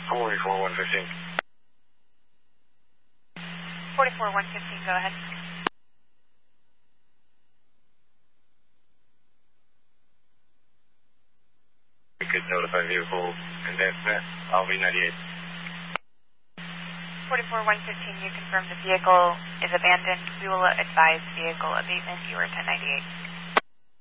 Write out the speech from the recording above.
44-115. 44-115, go ahead. We could notify vehicle advancement, LV98. 44-115, you confirm the vehicle is abandoned. We will advise vehicle abatement. You are 1098.